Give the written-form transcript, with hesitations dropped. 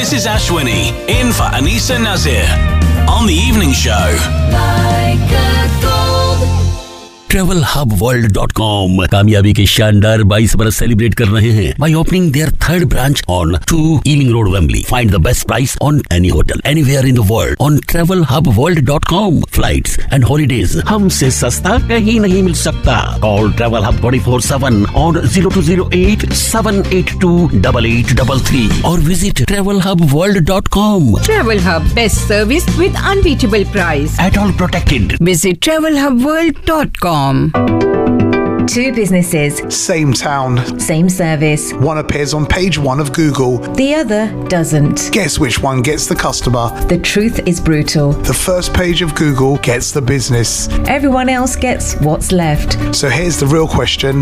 This is Ashwini, in for Anisa Nazir, on the evening show. TravelHubWorld.com कामयाबी के शानदार 22 बरस सेलिब्रेट कर रहे हैं by opening their third branch on 2 Ealing Road, Wembley. Find the best price on any hotel anywhere in the world on TravelHubWorld.com. Flights and holidays हमसे सस्ता कहीं नहीं मिल सकता. Call Travel Hub 24/7 on 0208-782-8833 or visit TravelHubWorld.com. Travel Hub, best service with unbeatable price. At all protected. Visit TravelHubWorld.com. Two businesses, same town, same service. one appears on page 1 of Google, The other doesn't. guess which one gets the customer? The truth is brutal. The first page of Google gets the business. Everyone else gets what's left. So here's the real question: